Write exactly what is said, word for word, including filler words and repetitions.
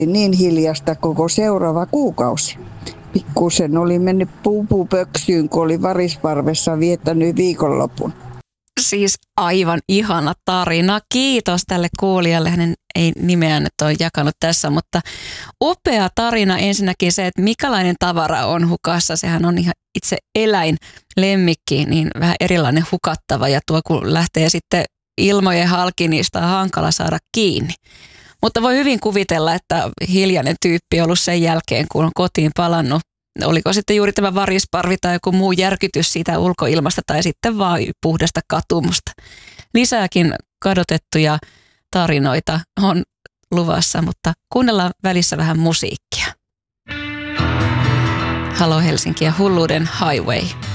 niin hiljasta koko seuraava kuukausi. Pikkusen oli mennyt puupupöksyyn, kun oli Varisparvessa viettänyt viikonlopun. Siis aivan ihana tarina. Kiitos tälle kuulijalle. Hänen ei nimeään nyt ole jakanut tässä, mutta upea tarina ensinnäkin se, että mikälainen tavara on hukassa. Sehän on ihan itse eläin, lemmikki, niin vähän erilainen hukattava. Ja tuo kun lähtee sitten ilmojen halki, niin sitä on hankala saada kiinni. Mutta voi hyvin kuvitella, että hiljainen tyyppi on ollut sen jälkeen, kun on kotiin palannut. Oliko sitten juuri tämä varisparvi tai joku muu järkytys siitä ulkoilmasta tai sitten vaan puhdasta katumusta. Lisääkin kadotettuja tarinoita on luvassa, mutta kuunnellaan välissä vähän musiikkia. Halo Helsinki ja Hulluuden Highway.